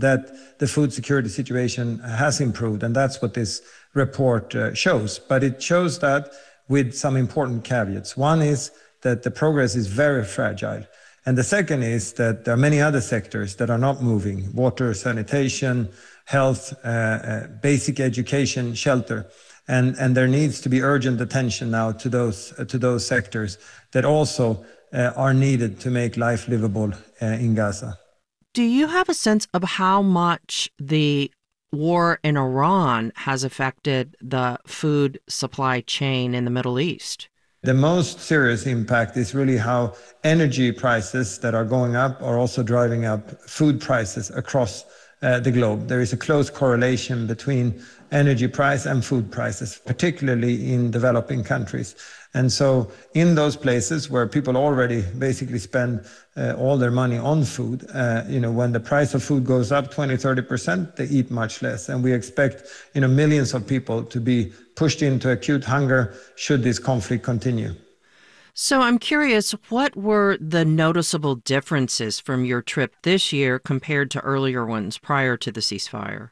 that the food security situation has improved. And that's what this report shows. But it shows that with some important caveats. One is that the progress is very fragile. And the second is that there are many other sectors that are not moving: water, sanitation, health, basic education, shelter. And there needs to be urgent attention now to those sectors that also are needed to make life livable in Gaza. Do you have a sense of how much the war in Iran has affected the food supply chain in the Middle East? The most serious impact is really how energy prices that are going up are also driving up food prices across the globe. There is a close correlation between energy price and food prices, particularly in developing countries. And so in those places where people already basically spend all their money on food, when the price of food goes up 20-30%, they eat much less. And we expect, millions of people to be pushed into acute hunger should this conflict continue. So I'm curious, what were the noticeable differences from your trip this year compared to earlier ones prior to the ceasefire?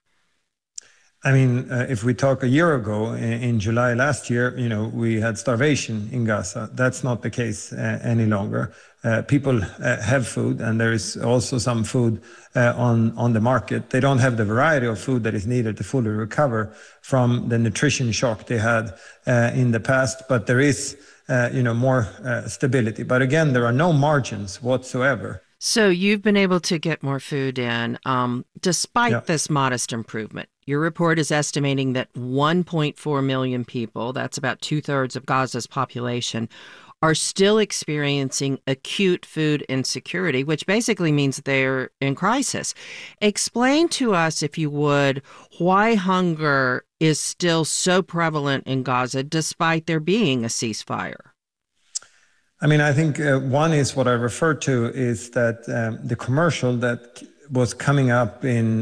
I mean, if we talk a year ago, in July last year, we had starvation in Gaza. That's not the case any longer. People have food, and there is also some food on the market. They don't have the variety of food that is needed to fully recover from the nutrition shock they had in the past, but there is more stability. But again, there are no margins whatsoever. So you've been able to get more food in despite this modest improvement. Your report is estimating that 1.4 million people, that's about 2/3 of Gaza's population, are still experiencing acute food insecurity, which basically means they're in crisis. Explain to us, if you would, why hunger is still so prevalent in Gaza despite there being a ceasefire. I mean, I think one is what I referred to is that the commercial that was coming up in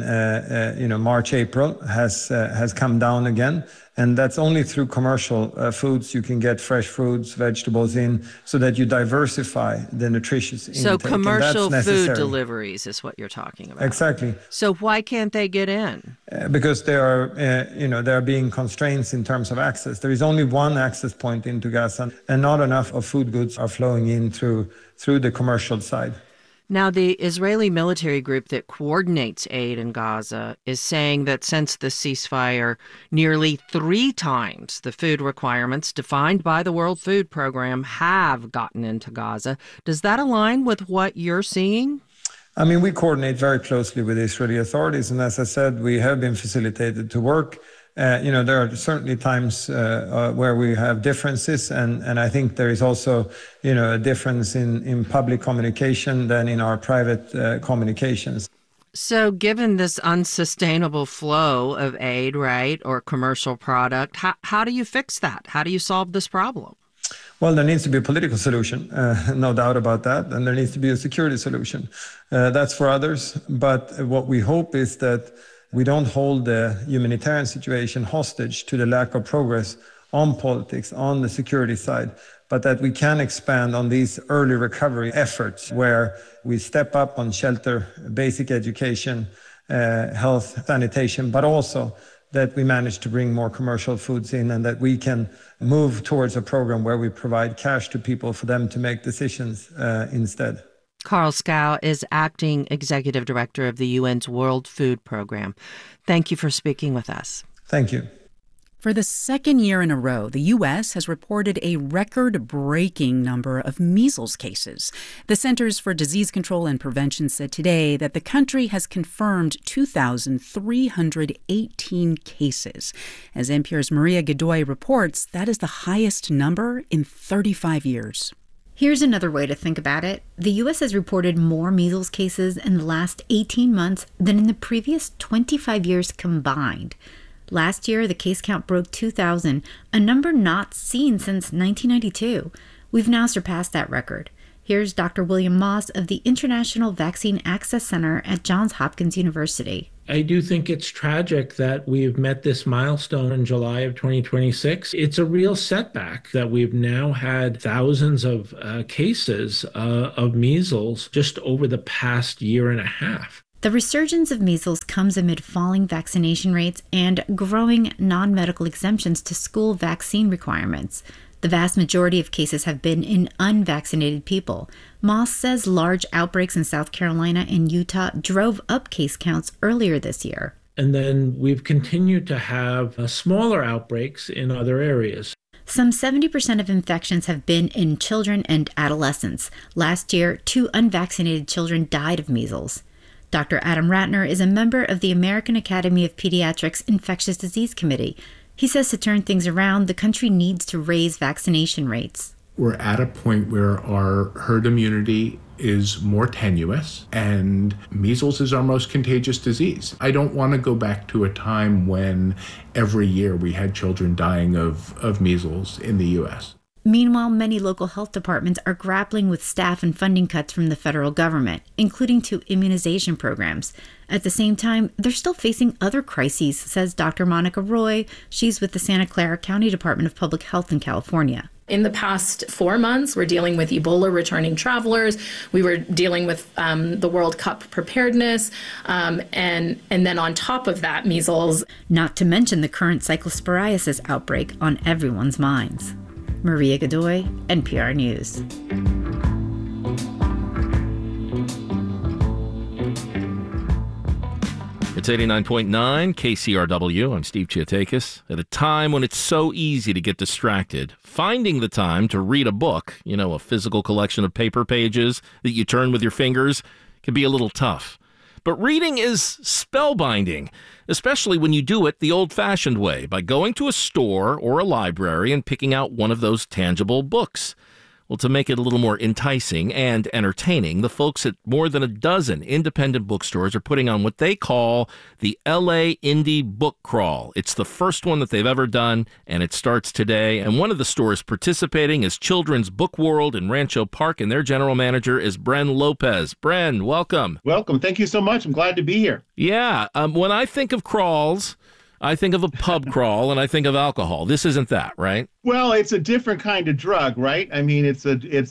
March, April has come down again, and that's only through commercial foods you can get fresh fruits, vegetables in, so that you diversify the nutritious intake. So commercial food deliveries is what you're talking about. Exactly. So why can't they get in? Because there are being constraints in terms of access. There is only one access point into Gaza, and not enough of food goods are flowing in through the commercial side. Now, the Israeli military group that coordinates aid in Gaza is saying that since the ceasefire, nearly 3 times the food requirements defined by the World Food Program have gotten into Gaza. Does that align with what you're seeing? I mean, we coordinate very closely with the Israeli authorities, and as I said, we have been facilitated to work. There are certainly times where we have differences, and I think there is also, a difference in public communication than in our private communications. So given this unsustainable flow of aid, right, or commercial product, how do you fix that? How do you solve this problem? Well, there needs to be a political solution, no doubt about that, and there needs to be a security solution. That's for others, but what we hope is that we don't hold the humanitarian situation hostage to the lack of progress on politics, on the security side, but that we can expand on these early recovery efforts where we step up on shelter, basic education, health, sanitation, but also that we manage to bring more commercial foods in and that we can move towards a program where we provide cash to people for them to make decisions instead. Carl Schou is acting executive director of the UN's World Food Program. Thank you for speaking with us. Thank you. For the second year in a row, the U.S. has reported a record-breaking number of measles cases. The Centers for Disease Control and Prevention said today that the country has confirmed 2,318 cases. As NPR's Maria Godoy reports, that is the highest number in 35 years. Here's another way to think about it. The U.S. has reported more measles cases in the last 18 months than in the previous 25 years combined. Last year, the case count broke 2,000, a number not seen since 1992. We've now surpassed that record. Here's Dr. William Moss of the International Vaccine Access Center at Johns Hopkins University. I do think it's tragic that we've met this milestone in July of 2026. It's a real setback that we've now had thousands of cases of measles just over the past year and a half. The resurgence of measles comes amid falling vaccination rates and growing non-medical exemptions to school vaccine requirements. The vast majority of cases have been in unvaccinated people. Moss says large outbreaks in South Carolina and Utah drove up case counts earlier this year. And then we've continued to have smaller outbreaks in other areas. Some 70% of infections have been in children and adolescents. Last year, 2 unvaccinated children died of measles. Dr. Adam Ratner is a member of the American Academy of Pediatrics Infectious Disease Committee. He says to turn things around, the country needs to raise vaccination rates. We're at a point where our herd immunity is more tenuous, and measles is our most contagious disease. I don't want to go back to a time when every year we had children dying of measles in the U.S. Meanwhile, many local health departments are grappling with staff and funding cuts from the federal government, including to immunization programs. At the same time, they're still facing other crises, says Dr. Monica Roy. She's with the Santa Clara County Department of Public Health in California. In the past 4 months, we're dealing with Ebola returning travelers. We were dealing with the World Cup preparedness, and then on top of that, measles. Not to mention the current cyclosporiasis outbreak on everyone's minds. Maria Godoy, NPR News. It's 89.9 KCRW. I'm Steve Chiatakis. At a time when it's so easy to get distracted, finding the time to read a book, a physical collection of paper pages that you turn with your fingers, can be a little tough. But reading is spellbinding, especially when you do it the old-fashioned way, by going to a store or a library and picking out one of those tangible books. Well, to make it a little more enticing and entertaining, the folks at more than a dozen independent bookstores are putting on what they call the LA Indie Book Crawl. It's the first one that they've ever done, and it starts today. And one of the stores participating is Children's Book World in Rancho Park, and their general manager is Bren Lopez. Bren, welcome. Welcome. Thank you so much. I'm glad to be here. Yeah. When I think of crawls, I think of a pub crawl and I think of alcohol. This isn't that, right? Well, it's a different kind of drug, right? I mean, it's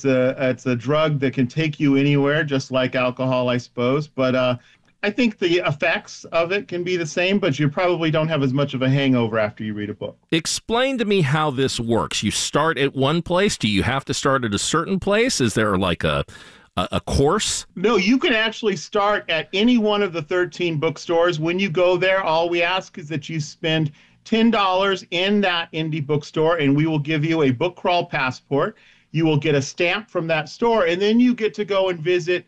a drug that can take you anywhere, just like alcohol, I suppose. But I think the effects of it can be the same, but you probably don't have as much of a hangover after you read a book. Explain to me how this works. You start at one place. Do you have to start at a certain place? Is there like a course? No, you can actually start at any one of the 13 bookstores. When you go there, all we ask is that you spend $10 in that indie bookstore, and we will give you a book crawl passport. You will get a stamp from that store, and then you get to go and visit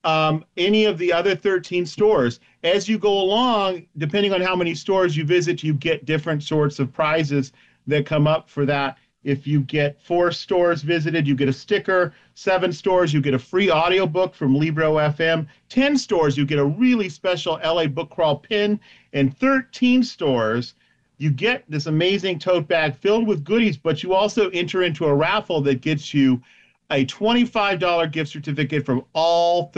any of the other 13 stores. As you go along, depending on how many stores you visit, you get different sorts of prizes that come up for that. If you get 4 stores visited, you get a sticker. 7 stores, you get a free audiobook from Libro FM. 10 stores, you get a really special LA Book Crawl pin. And 13 stores, you get this amazing tote bag filled with goodies, but you also enter into a raffle that gets you a $25 gift certificate from all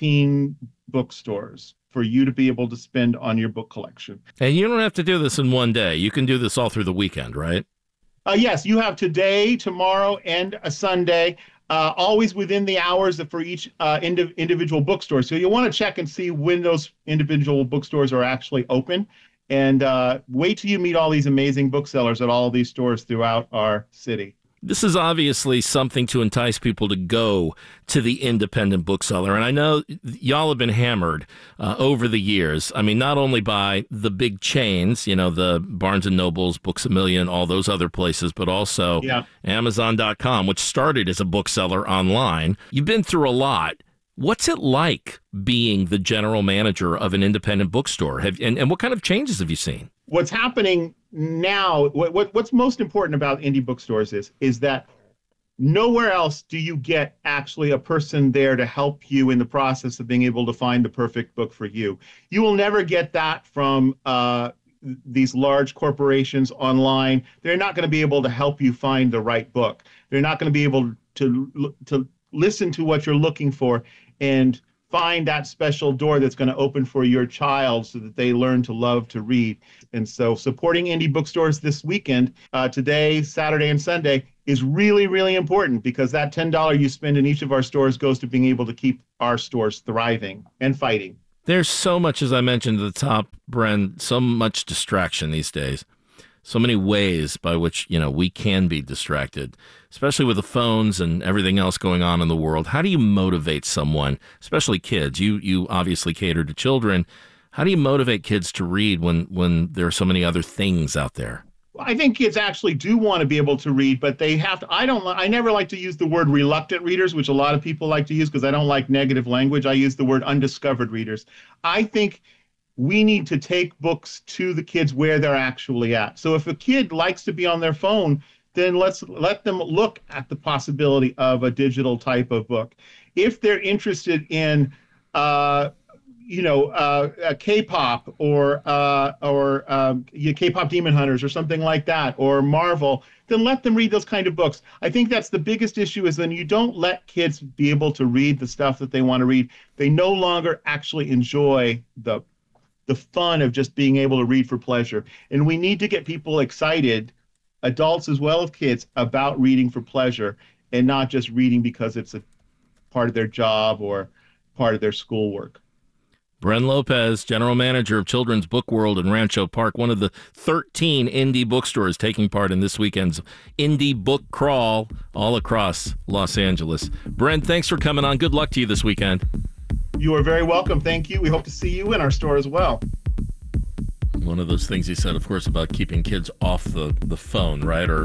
13 bookstores for you to be able to spend on your book collection. And you don't have to do this in one day. You can do this all through the weekend, right? Yes, you have today, tomorrow, and a Sunday, always within the hours for each individual bookstore. So you'll want to check and see when those individual bookstores are actually open. And wait till you meet all these amazing booksellers at all of these stores throughout our city. This is obviously something to entice people to go to the independent bookseller. And I know y'all have been hammered over the years. I mean, not only by the big chains, the Barnes & Nobles, Books A Million, all those other places, but also Amazon.com, which started as a bookseller online. You've been through a lot. What's it like being the general manager of an independent bookstore? And what kind of changes have you seen? What's happening now, what's most important about indie bookstores is that nowhere else do you get actually a person there to help you in the process of being able to find the perfect book for you. You will never get that from these large corporations online. They're not going to be able to help you find the right book. They're not going to be able to listen to what you're looking for and find that special door that's going to open for your child so that they learn to love to read. And so supporting indie bookstores this weekend, today, Saturday, and Sunday, is really, really important because that $10 you spend in each of our stores goes to being able to keep our stores thriving and fighting. There's so much, as I mentioned at the top, Bren, so much distraction these days. So many ways by which, we can be distracted, especially with the phones and everything else going on in the world. How do you motivate someone, especially kids? You obviously cater to children. How do you motivate kids to read when there are so many other things out there? I think kids actually do want to be able to read, but they have to. I never like to use the word reluctant readers, which a lot of people like to use because I don't like negative language. I use the word undiscovered readers. I think we need to take books to the kids where they're actually at. So if a kid likes to be on their phone, then let's let them look at the possibility of a digital type of book. If they're interested in K-pop or K-pop Demon Hunters or something like that, or Marvel, then let them read those kind of books. I think that's the biggest issue, is when you don't let kids be able to read the stuff that they want to read, they no longer actually enjoy the fun of just being able to read for pleasure. And we need to get people excited, adults as well as kids, about reading for pleasure and not just reading because it's a part of their job or part of their schoolwork. Bren Lopez, General Manager of Children's Book World in Rancho Park, one of the 13 indie bookstores taking part in this weekend's Indie Book Crawl all across Los Angeles. Bren, thanks for coming on. Good luck to you this weekend. You are very welcome. Thank you. We hope to see you in our store as well. One of those things he said, of course, about keeping kids off the phone, right? Or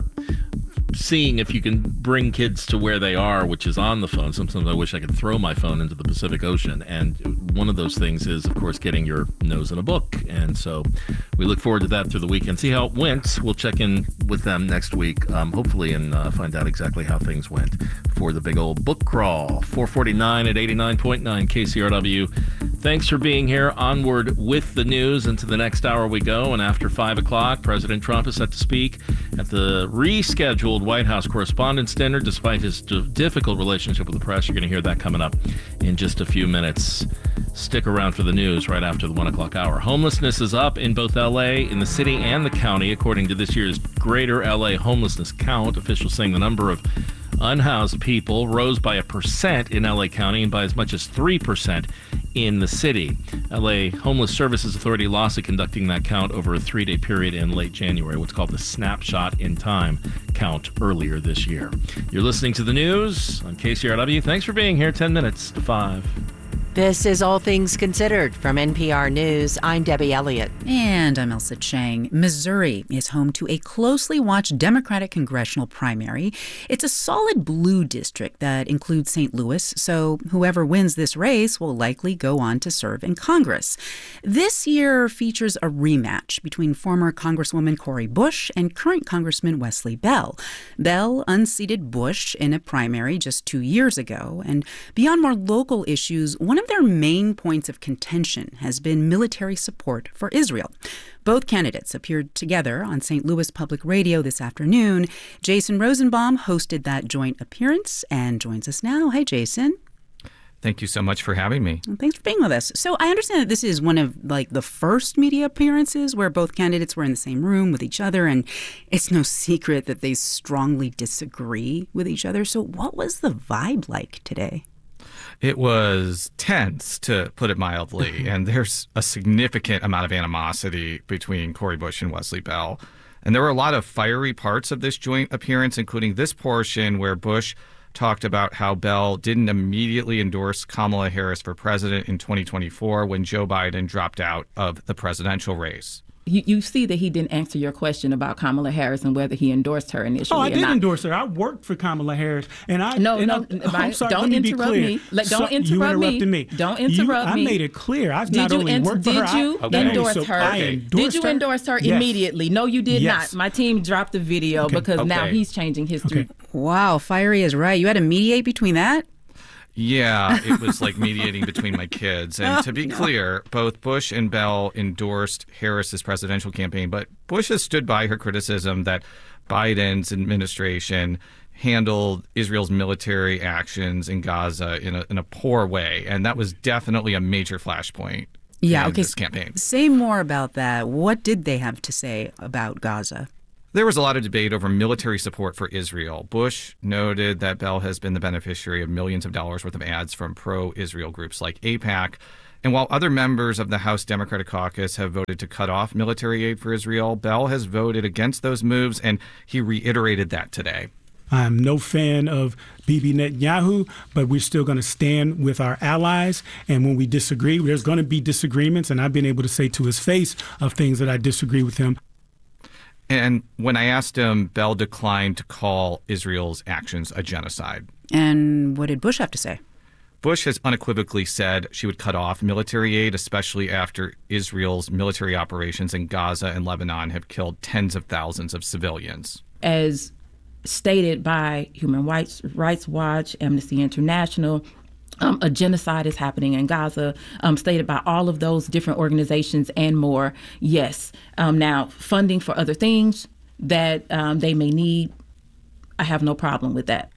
seeing if you can bring kids to where they are, which is on the phone. Sometimes I wish I could throw my phone into the Pacific Ocean. And one of those things is, of course, getting your nose in a book. And so we look forward to that through the weekend. See how it went. We'll check in with them next week, hopefully, and find out exactly how things went for the big old book crawl. 449 at 89.9 KCRW. Thanks for being here. Onward with the news. Into the next hour we go. And after 5 o'clock, President Trump is set to speak at the rescheduled White House Correspondents' Dinner. Despite his difficult relationship with the press, you're going to hear that coming up in just a few minutes. Stick around for the news right after the 1 o'clock hour. Homelessness is up in both L.A., in the city, and the county, according to this year's Greater L.A. Homelessness Count. Officials saying the number of unhoused people rose by 1% in L.A. County and by as much as 3% in the city. L.A. Homeless Services Authority lawsuit conducting that count over a 3-day period in late January, what's called the snapshot in time count earlier this year. You're listening to the news on KCRW. Thanks for being here. 10 minutes to 5. This is All Things Considered from NPR News. I'm Debbie Elliott. And I'm Elsa Chang. Missouri is home to a closely watched Democratic congressional primary. It's a solid blue district that includes St. Louis, so whoever wins this race will likely go on to serve in Congress. This year features a rematch between former Congresswoman Cori Bush and current Congressman Wesley Bell. Bell unseated Bush in a primary just 2 years ago, and beyond more local issues, one of their main points of contention has been military support for Israel. Both candidates appeared together on St. Louis Public Radio this afternoon. Jason Rosenbaum hosted that joint appearance and joins us now. Hey, Jason. Thank you so much for having me. Well, thanks for being with us. So I understand that this is one of the first media appearances where both candidates were in the same room with each other, and it's no secret that they strongly disagree with each other. So what was the vibe like today? It was tense, to put it mildly, and there's a significant amount of animosity between Cori Bush and Wesley Bell. And there were a lot of fiery parts of this joint appearance, including this portion where Bush talked about how Bell didn't immediately endorse Kamala Harris for president in 2024 when Joe Biden dropped out of the presidential race. You see that he didn't answer your question about Kamala Harris and whether he endorsed her initially. Oh, I did endorse her. I worked for Kamala Harris, and I'm sorry. Don't interrupt me. Don't interrupt me. Don't interrupt me. I made it clear. I've not only worked for her. Did you endorse her? Did you endorse her immediately? No, you did not. My team dropped the video because now he's changing history. Wow, fiery is right. You had to mediate between that? Yeah, it was like mediating between my kids. And to be clear, both Bush and Bell endorsed Harris's presidential campaign, but Bush has stood by her criticism that Biden's administration handled Israel's military actions in Gaza in a poor way. And that was definitely a major flashpoint in this campaign. Say more about that. What did they have to say about Gaza? There was a lot of debate over military support for Israel. Bush noted that Bell has been the beneficiary of millions of dollars worth of ads from pro-Israel groups like AIPAC. And while other members of the House Democratic Caucus have voted to cut off military aid for Israel, Bell has voted against those moves, and he reiterated that today. I'm no fan of Bibi Netanyahu, but we're still going to stand with our allies. And when we disagree, there's going to be disagreements. And I've been able to say to his face of things that I disagree with him. And when I asked him, Bell declined to call Israel's actions a genocide. And what did Bush have to say? Bush has unequivocally said she would cut off military aid, especially after Israel's military operations in Gaza and Lebanon have killed tens of thousands of civilians. As stated by Human Rights Watch, Amnesty International, a genocide is happening in Gaza, stated by all of those different organizations and more. Yes. Now, funding for other things that they may need, I have no problem with that.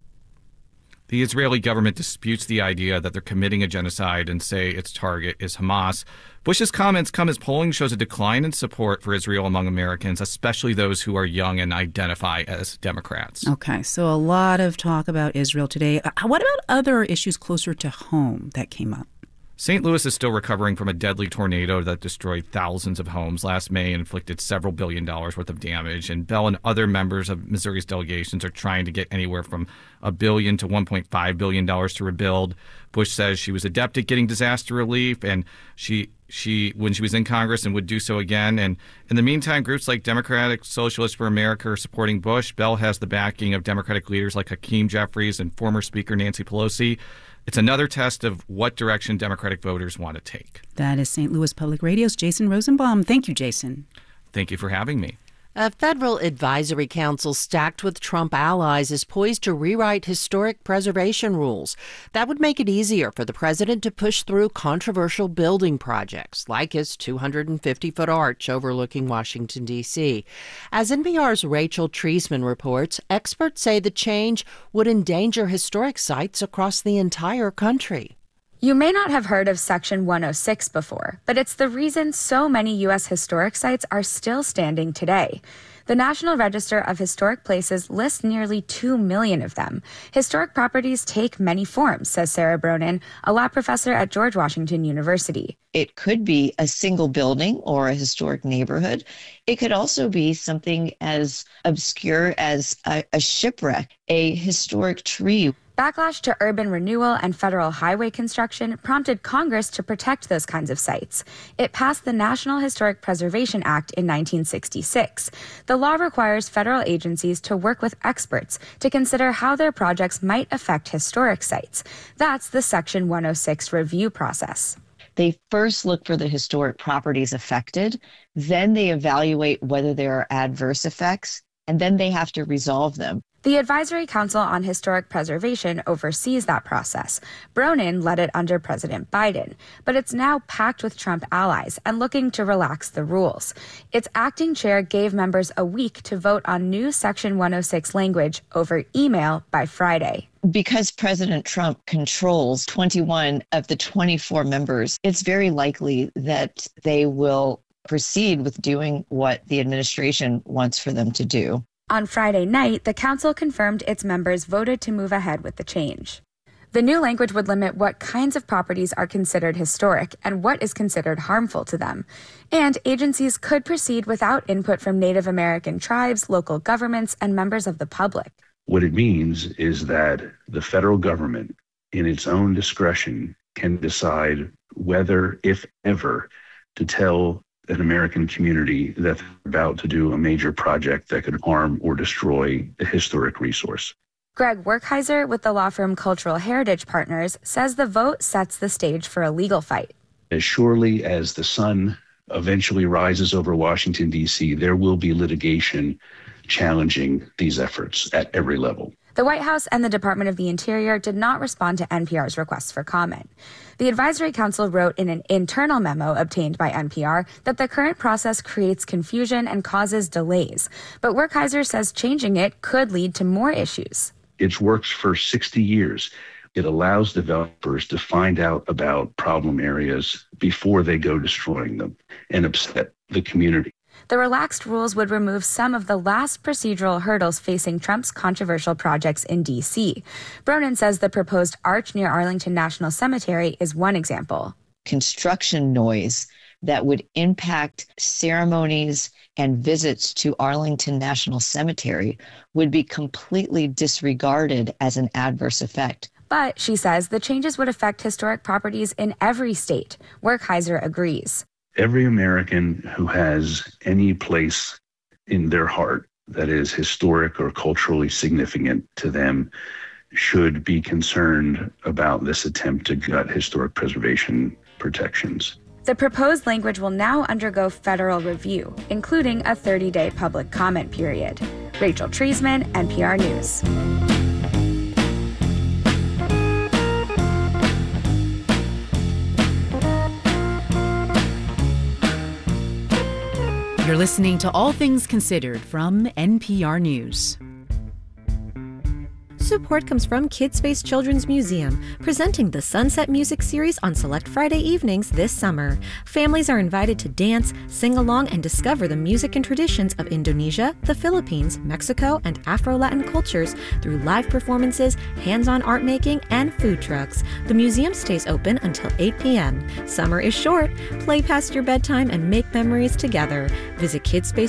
The Israeli government disputes the idea that they're committing a genocide and say its target is Hamas. Bush's comments come as polling shows a decline in support for Israel among Americans, especially those who are young and identify as Democrats. Okay, so a lot of talk about Israel today. What about other issues closer to home that came up? St. Louis is still recovering from a deadly tornado that destroyed thousands of homes last May and inflicted several $1 billion worth of damage. And Bell and other members of Missouri's delegations are trying to get anywhere from $1 billion to $1.5 billion to rebuild. Bush says she was adept at getting disaster relief, and she when she was in Congress, and would do so again. And in the meantime, groups like Democratic Socialists for America are supporting Bush. Bell has the backing of Democratic leaders like Hakeem Jeffries and former Speaker Nancy Pelosi. It's another test of what direction Democratic voters want to take. That is St. Louis Public Radio's Jason Rosenbaum. Thank you, Jason. Thank you for having me. A federal advisory council stacked with Trump allies is poised to rewrite historic preservation rules. That would make it easier for the president to push through controversial building projects, like his 250-foot arch overlooking Washington, D.C. As NPR's Rachel Treisman reports, experts say the change would endanger historic sites across the entire country. You may not have heard of Section 106 before, but it's the reason so many U.S. historic sites are still standing today. The National Register of Historic Places lists nearly 2 million of them. Historic properties take many forms, says Sarah Bronin, a law professor at George Washington University. It could be a single building or a historic neighborhood. It could also be something as obscure as a shipwreck, a historic tree. Backlash to urban renewal and federal highway construction prompted Congress to protect those kinds of sites. It passed the National Historic Preservation Act in 1966. The law requires federal agencies to work with experts to consider how their projects might affect historic sites. That's the Section 106 review process. They first look for the historic properties affected, then they evaluate whether there are adverse effects, and then they have to resolve them. The Advisory Council on Historic Preservation oversees that process. Bronin led it under President Biden, but it's now packed with Trump allies and looking to relax the rules. Its acting chair gave members a week to vote on new Section 106 language over email by Friday. Because President Trump controls 21 of the 24 members, it's very likely that they will proceed with doing what the administration wants for them to do. On Friday night, the council confirmed its members voted to move ahead with the change. The new language would limit what kinds of properties are considered historic and what is considered harmful to them. And agencies could proceed without input from Native American tribes, local governments, and members of the public. What it means is that the federal government, in its own discretion, can decide whether, if ever, to tell an American community that they're about to do a major project that could harm or destroy a historic resource. Greg Werkheiser with the law firm Cultural Heritage Partners says the vote sets the stage for a legal fight. As surely as the sun eventually rises over Washington, D.C., there will be litigation challenging these efforts at every level. The White House and the Department of the Interior did not respond to NPR's requests for comment. The Advisory Council wrote in an internal memo obtained by NPR that the current process creates confusion and causes delays. But Werkheiser says changing it could lead to more issues. It's worked for 60 years. It allows developers to find out about problem areas before they go destroying them and upset the community. The relaxed rules would remove some of the last procedural hurdles facing Trump's controversial projects in D.C. Bronin says the proposed arch near Arlington National Cemetery is one example. construction noise that would impact ceremonies and visits to Arlington National Cemetery would be completely disregarded as an adverse effect. But she says the changes would affect historic properties in every state. Werkheiser agrees. Every American who has any place in their heart that is historic or culturally significant to them should be concerned about this attempt to gut historic preservation protections. The proposed language will now undergo federal review, including a 30-day public comment period. Rachel Treisman, NPR News. You're listening to All Things Considered from NPR News. Support comes from Kidspace Children's Museum, presenting the Sunset Music Series on select Friday evenings this summer. Families are invited to dance, sing along, and discover the music and traditions of Indonesia, the Philippines, Mexico, and Afro-Latin cultures through live performances, hands-on art making, and food trucks. The museum stays open until 8 p.m. Summer is short. Play past your bedtime and make memories together. Visit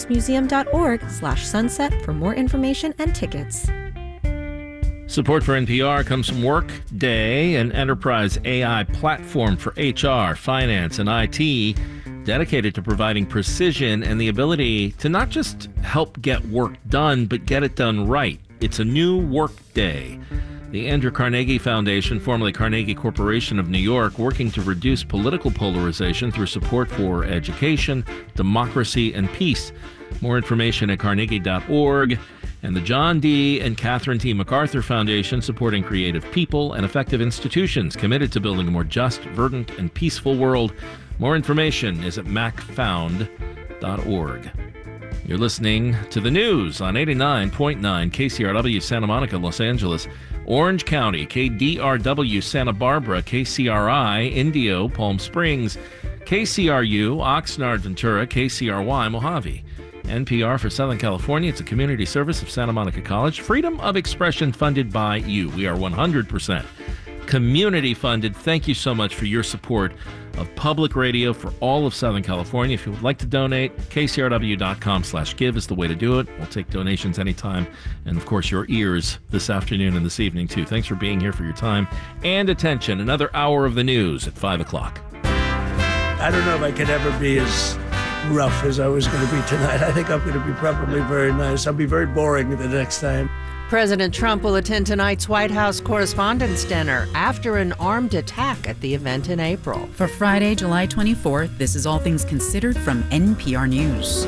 kidspacemuseum.org/sunset for more information and tickets. Support for NPR comes from Workday, an enterprise AI platform for HR, finance, and IT, dedicated to providing precision and the ability to not just help get work done, but get it done right. It's a new Workday. The Andrew Carnegie Foundation, formerly Carnegie Corporation of New York, working to reduce political polarization through support for education, democracy, and peace. More information at carnegie.org. And the John D. and Catherine T. MacArthur Foundation, supporting creative people and effective institutions committed to building a more just, verdant, and peaceful world. More information is at macfound.org. You're listening to the news on 89.9 KCRW Santa Monica, Los Angeles, Orange County, KDRW Santa Barbara, KCRI Indio, Palm Springs, KCRU Oxnard, Ventura, KCRY Mojave. NPR for Southern California. It's a community service of Santa Monica College. Freedom of expression funded by you. We are 100% community funded. Thank you so much for your support of public radio for all of Southern California. If you would like to donate, kcrw.com/give is the way to do it. We'll take donations anytime. And of course, your ears this afternoon and this evening, too. Thanks for being here, for your time and attention. Another hour of the news at 5 o'clock. I don't know if I could ever be as rough as I was going to be tonight. I think I'm going to be probably very nice. I'll be very boring the next time. President Trump will attend tonight's White House Correspondents' Dinner after an armed attack at the event in April. For Friday, July 24th, this is All Things Considered from NPR News.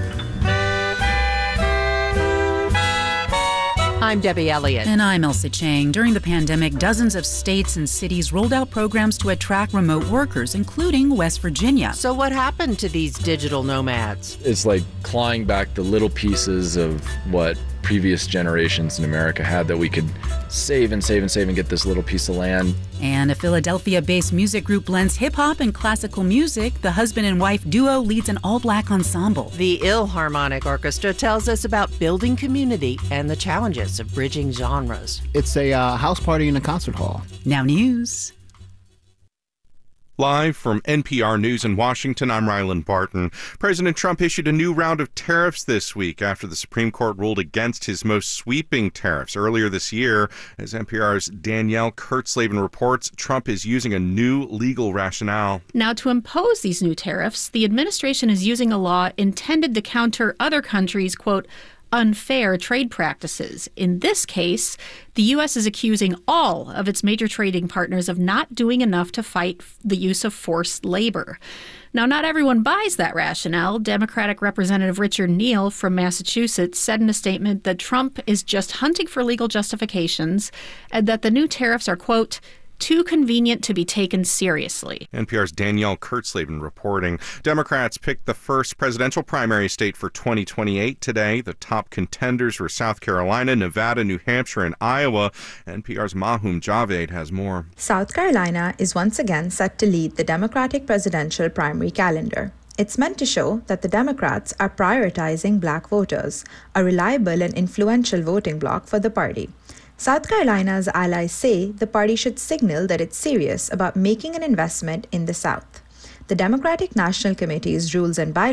I'm Debbie Elliott. And I'm Elsa Chang. During the pandemic, dozens of states and cities rolled out programs to attract remote workers, including West Virginia. So what happened to these digital nomads? It's like clawing back the little pieces of what previous generations in America had that we could save and get this little piece of land. And a Philadelphia-based music group blends hip-hop and classical music. The husband and wife duo leads an all-black ensemble. The Ilharmonic Orchestra tells us about building community and the challenges of bridging genres. It's a house party in a concert hall. Now news. Live from NPR News in Washington, I'm Ryland Barton. President Trump issued a new round of tariffs this week after the Supreme Court ruled against his most sweeping tariffs earlier this year. As NPR's Danielle Kurtzleben reports, Trump is using a new legal rationale. Now, to impose these new tariffs, the administration is using a law intended to counter other countries', quote, unfair trade practices. In this case, the U.S. is accusing all of its major trading partners of not doing enough to fight the use of forced labor. Now, not everyone buys that rationale. Democratic Representative Richard Neal from Massachusetts said in a statement that Trump is just hunting for legal justifications and that the new tariffs are, quote, too convenient to be taken seriously. NPR's Danielle Kurtzleben reporting. Democrats picked the first presidential primary state for 2028 today. The top contenders were South Carolina, Nevada, New Hampshire, and Iowa. NPR's Mahum Javed has more. South Carolina is once again set to lead the Democratic presidential primary calendar. It's meant to show that the Democrats are prioritizing black voters, a reliable and influential voting bloc for the party. South Carolina's allies say the party should signal that it's serious about making an investment in the South. The Democratic National Committee's Rules and Bylaws